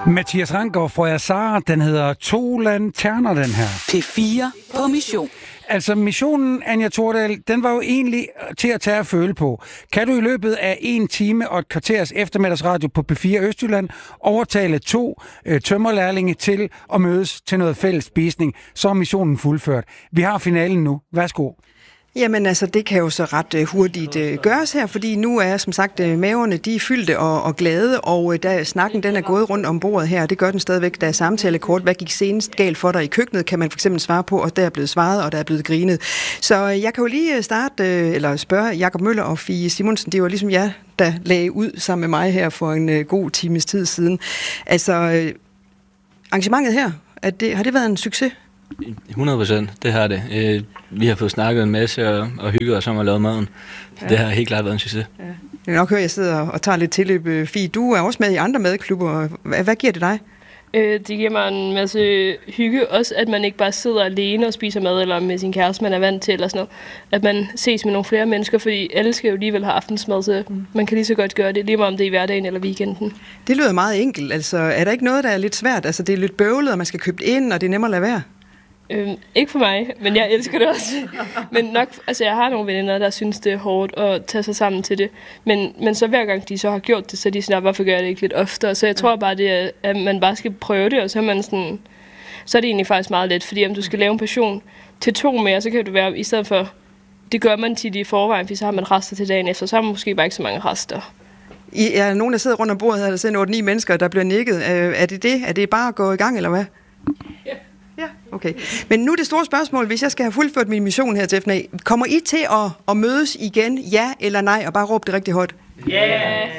Mathias Ranggaard fra Sara, den hedder To lanterner, den her. P4 på mission. Altså missionen, Anja Thordal, den var jo egentlig til at tage at føle på. Kan du i løbet af 1 time og et kvarters eftermiddagsradio på P4 Østjylland overtale 2 tømmerlærlinge til at mødes til noget fælles spisning, så er missionen fuldført. Vi har finalen nu. Værsgo. Jamen altså, det kan jo så ret hurtigt gøres her, fordi nu er som sagt maverne, de er fyldte og glade, og da snakken den er gået rundt om bordet her, det gør den stadigvæk, der er samtalekort. Hvad gik senest galt for dig i køkkenet, kan man for eksempel svare på, og der er blevet svaret, og der er blevet grinet. Så jeg kan jo lige spørge Jakob Møller og Fie Simonsen, det var ligesom jer, der lagde ud sammen med mig her for en god times tid siden. Altså, arrangementet her, har det været en succes? 100%, det har det. Vi har fået snakket en masse og hygget os om at lave maden. Ja. Det har helt klart været en succes. Ja. Jeg kan nok høre, at jeg sidder og tager lidt tilløb. Fie, du er også med i andre madklubber. Hvad giver det dig? Det giver mig en masse hygge. Også at man ikke bare sidder alene og spiser mad, eller med sin kæreste, man er vant til, eller sådan noget. At man ses med nogle flere mennesker, fordi alle skal jo alligevel have aftensmad, så man kan lige så godt gøre det, lige meget om det er i hverdagen eller weekenden. Det lyder meget enkelt. Altså, er der ikke noget, der er lidt svært? Altså, det er lidt bøvlet, og man skal købe det ind, og det er nemmere at lade være? Ikke for mig, men jeg elsker det også. Men nok, altså jeg har nogle veninder, der synes, det er hårdt at tage sig sammen til det. Men så hver gang de så har gjort det, så er de sådan, hvorfor gør jeg det ikke lidt oftere? Så jeg tror bare, det er, at man bare skal prøve det, og så er man sådan, så er det egentlig faktisk meget let. Fordi om du skal lave en portion til 2 mere, så kan du være, i stedet for, det gør man tit i forvejen, fordi så har man rester til dagen efter, så har man måske bare ikke så mange rester. Er nogen, der sidder rundt om bordet her, der sidder 8-9 mennesker, der bliver nikket. Er det det? Er det bare at gå i gang, eller hvad? Ja. Ja, okay. Men nu er det store spørgsmål, hvis jeg skal have fuldført min mission her til eftermiddag. Kommer I til at mødes igen, ja eller nej, og bare råbe det rigtig højt? Ja! Yeah.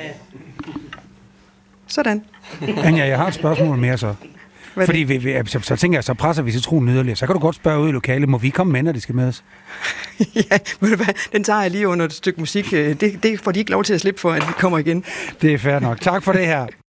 Sådan. Anja, jeg har et spørgsmål mere så. Fordi så tænker jeg, så presser vi citronen yderligere. Så kan du godt spørge ud i lokalet, må vi komme med, når de skal med os? Ja, ved du hvad? Den tager jeg lige under et stykke musik. Det får de ikke lov til at slippe for, at vi kommer igen. Det er fair nok. Tak for det her.